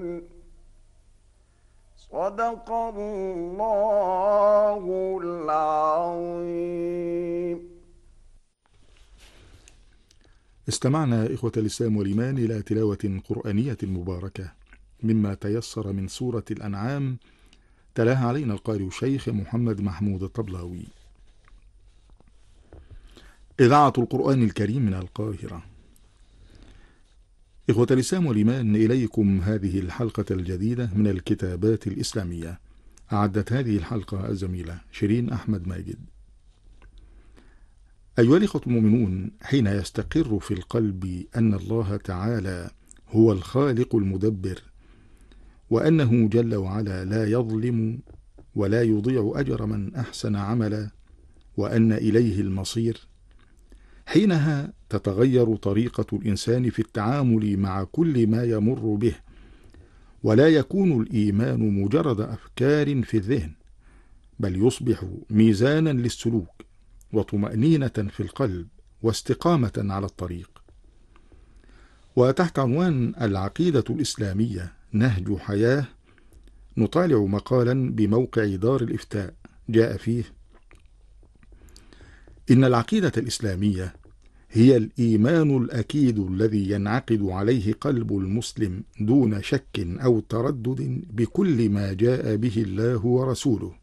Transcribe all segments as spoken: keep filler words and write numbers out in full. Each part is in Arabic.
صدق الله العظيم. استمعنا إخوة الإسلام والإيمان إلى تلاوة قرآنية مباركة مما تيسر من سورة الأنعام، تلاها علينا القارئ الشيخ محمد محمود الطبلاوي. إذاعة القرآن الكريم من القاهرة. إخوة الإسلام والإيمان، إليكم هذه الحلقة الجديدة من الكتابات الإسلامية. أعدت هذه الحلقة الزميلة شيرين أحمد ماجد. أيها الإخوة المؤمنون، حين يستقر في القلب أن الله تعالى هو الخالق المدبر، وأنه جل وعلا لا يظلم ولا يضيع أجر من أحسن عملا، وأن إليه المصير، حينها تتغير طريقة الإنسان في التعامل مع كل ما يمر به، ولا يكون الإيمان مجرد أفكار في الذهن، بل يصبح ميزانا للسلوك وطمأنينة في القلب واستقامة على الطريق. وتحت عنوان العقيدة الإسلامية نهج حياة، نطالع مقالا بموقع دار الإفتاء جاء فيه: إن العقيدة الإسلامية هي الإيمان الأكيد الذي ينعقد عليه قلب المسلم دون شك أو تردد بكل ما جاء به الله ورسوله،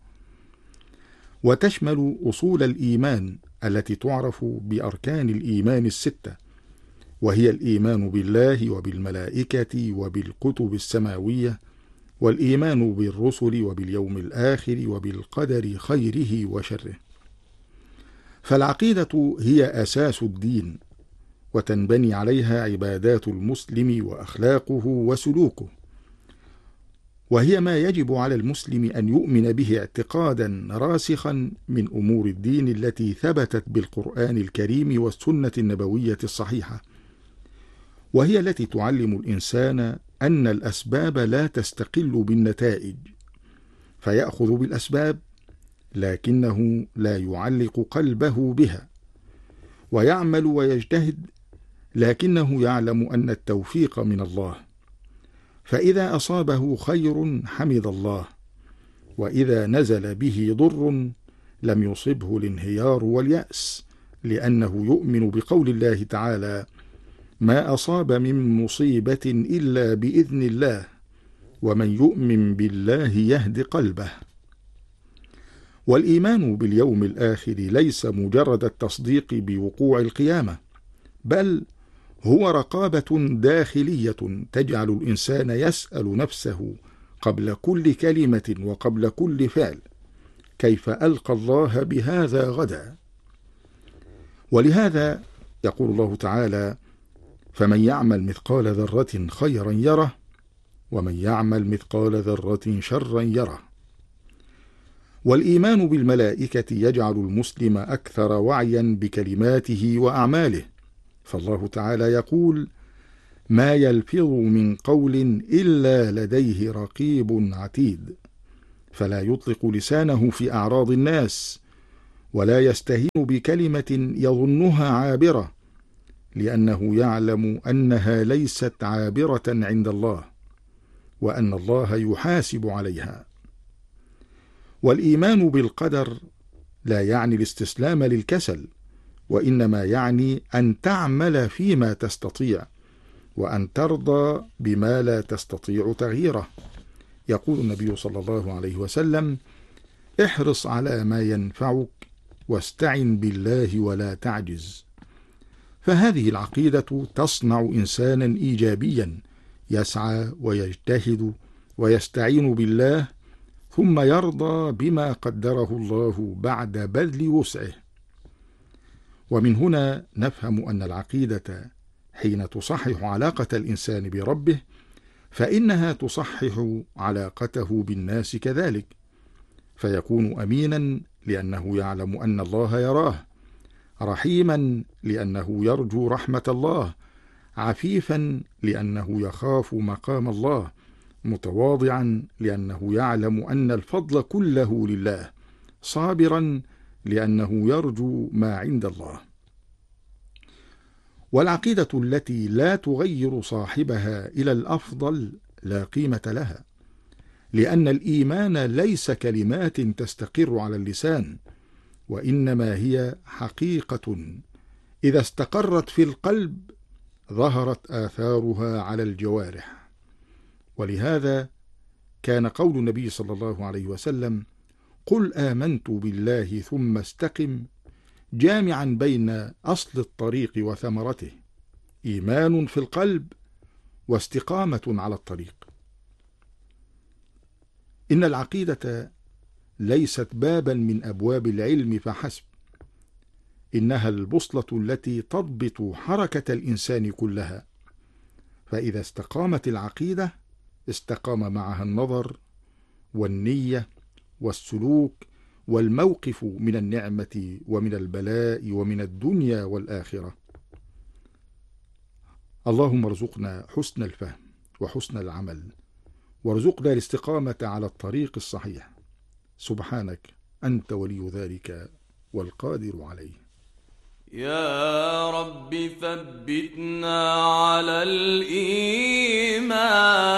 وتشمل أصول الإيمان التي تعرف بأركان الإيمان الستة، وهي الإيمان بالله وبالملائكة وبالكتب السماوية، والإيمان بالرسل وباليوم الآخر وبالقدر خيره وشره. فالعقيدة هي أساس الدين، وتنبني عليها عبادات المسلم وأخلاقه وسلوكه، وهي ما يجب على المسلم أن يؤمن به اعتقادا راسخا من أمور الدين التي ثبتت بالقرآن الكريم والسنة النبوية الصحيحة، وهي التي تعلم الإنسان أن الأسباب لا تستقل بالنتائج، فيأخذ بالأسباب لكنه لا يعلق قلبه بها، ويعمل ويجتهد لكنه يعلم أن التوفيق من الله، فإذا أصابه خير حمد الله، وإذا نزل به ضر لم يصبه الانهيار واليأس، لأنه يؤمن بقول الله تعالى: ما أصاب من مصيبة إلا بإذن الله، ومن يؤمن بالله يهد قلبه. والإيمان باليوم الآخر ليس مجرد التصديق بوقوع القيامة، بل هو رقابة داخلية تجعل الإنسان يسأل نفسه قبل كل كلمة وقبل كل فعل: كيف ألقى الله بهذا غدا؟ ولهذا يقول الله تعالى: فمن يعمل مثقال ذرة خيرا يره، ومن يعمل مثقال ذرة شرا يره. والإيمان بالملائكة يجعل المسلم أكثر وعيا بكلماته وأعماله، فالله تعالى يقول: ما يلفظ من قول إلا لديه رقيب عتيد، فلا يطلق لسانه في أعراض الناس، ولا يستهين بكلمة يظنها عابرة، لأنه يعلم أنها ليست عابرة عند الله، وأن الله يحاسب عليها. والإيمان بالقدر لا يعني الاستسلام للكسل، وإنما يعني أن تعمل فيما تستطيع، وأن ترضى بما لا تستطيع تغييره. يقول النبي صلى الله عليه وسلم: احرص على ما ينفعك، واستعن بالله ولا تعجز. فهذه العقيدة تصنع إنسانا إيجابيا يسعى ويجتهد ويستعين بالله، ثم يرضى بما قدره الله بعد بذل وسعه. ومن هنا نفهم أن العقيدة حين تصحح علاقة الإنسان بربه، فإنها تصحح علاقته بالناس كذلك، فيكون أمينا لأنه يعلم أن الله يراه، رحيما لأنه يرجو رحمة الله، عفيفا لأنه يخاف مقام الله، متواضعا لأنه يعلم أن الفضل كله لله، صابرا لأنه يرجو ما عند الله. والعقيدة التي لا تغير صاحبها إلى الأفضل لا قيمة لها، لأن الإيمان ليس كلمات تستقر على اللسان، وإنما هي حقيقة إذا استقرت في القلب ظهرت آثارها على الجوارح. ولهذا كان قول النبي صلى الله عليه وسلم: قل آمنت بالله ثم استقم، جامعا بين أصل الطريق وثمرته، إيمان في القلب واستقامة على الطريق. إن العقيدة ليست بابا من أبواب العلم فحسب، إنها البوصلة التي تضبط حركة الإنسان كلها، فإذا استقامت العقيدة استقام معها النظر والنية والسلوك والموقف من النعمة ومن البلاء ومن الدنيا والآخرة. اللهم ارزقنا حسن الفهم وحسن العمل، وارزقنا الاستقامة على الطريق الصحيح. سبحانك أنت ولي ذلك والقادر عليه. يا رب ثبتنا على الإيمان